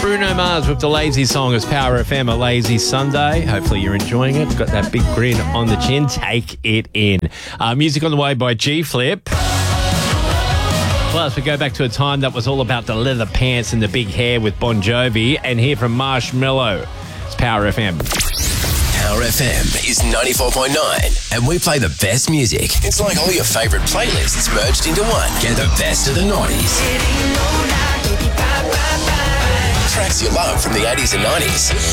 Bruno Mars with the Lazy song as Power FM, a lazy Sunday. Hopefully you're enjoying it. Got that big grin on the chin. Take it in. Music on the way by G-Flip. Plus, we go back to a time that was all about the leather pants and the big hair with Bon Jovi, and hear from Marshmello. It's Power FM. Power FM is 94.9, and we play the best music. It's like all your favourite playlists merged into one. Get the best of the 90s. Tracks you love from the 80s and 90s.